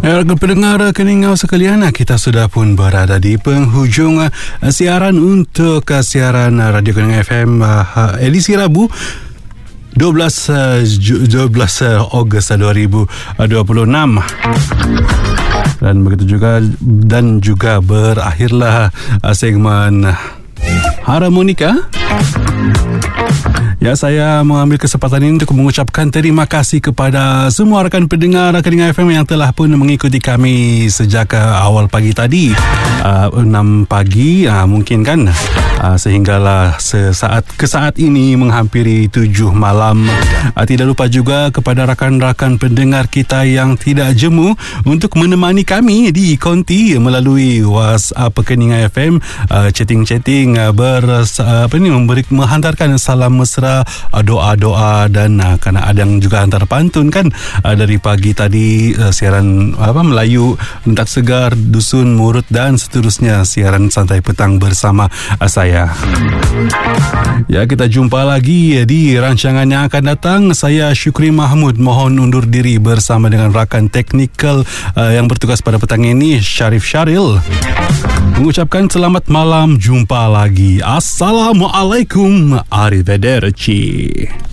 Pendengar keningau sekalian, kita sudah pun berada di penghujung siaran untuk siaran Radio Keningau FM edisi Rabu 12 Ogos 2026. Dan begitu juga berakhirlah segmen Harmonika. Ya, saya mengambil kesempatan ini untuk mengucapkan terima kasih kepada semua rakan pendengar Keningau FM yang telah pun mengikuti kami sejak awal pagi tadi, 6 pagi mungkin kan, sehinggalah saat ini menghampiri 7 malam. Tidak lupa juga kepada rakan-rakan pendengar kita yang tidak jemu untuk menemani kami di melalui WhatsApp Keningau FM, chatting menghantarkan salam mesra, doa-doa, dan karena ada yang juga hantar pantun kan dari pagi tadi, siaran Melayu, Entak Segar, Dusun, Murut, dan seterusnya, siaran santai petang bersama saya. Ya, kita jumpa lagi di rancangan yang akan datang. Saya Syukri Mahmud mohon undur diri bersama dengan rakan teknikal yang bertugas pada petang ini, Syarif Syaril, mengucapkan selamat malam, jumpa lagi. Assalamualaikum, arrivederci.